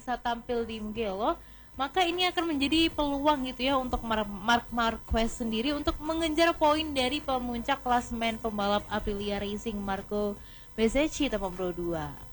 bisa tampil di Mugello, maka ini akan menjadi peluang gitu ya untuk Marc Marquez sendiri untuk mengejar poin dari pemuncak klasemen pembalap Aprilia Racing Marco Bezzecchi, Pro 2.